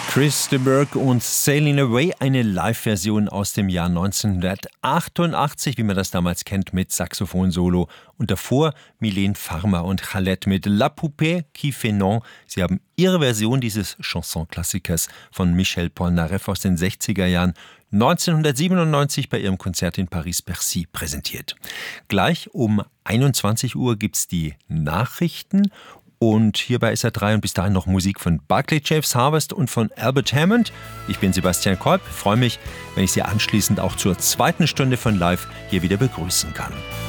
Chris de Burgh und Sailing Away, eine Live-Version aus dem Jahr 1988, wie man das damals kennt, mit Saxophon-Solo. Und davor Mylène Farmer und Khaled mit La Poupée qui fait non. Sie haben ihre Version dieses Chanson-Klassikers von Michel Polnareff aus den 60er Jahren 1997 bei ihrem Konzert in Paris-Bercy präsentiert. Gleich um 21 Uhr gibt's die Nachrichten. Und hier bei SR3 und bis dahin noch Musik von Barclay James Harvest und von Albert Hammond. Ich bin Sebastian Kolb, freue mich, wenn ich Sie anschließend auch zur zweiten Stunde von Live hier wieder begrüßen kann.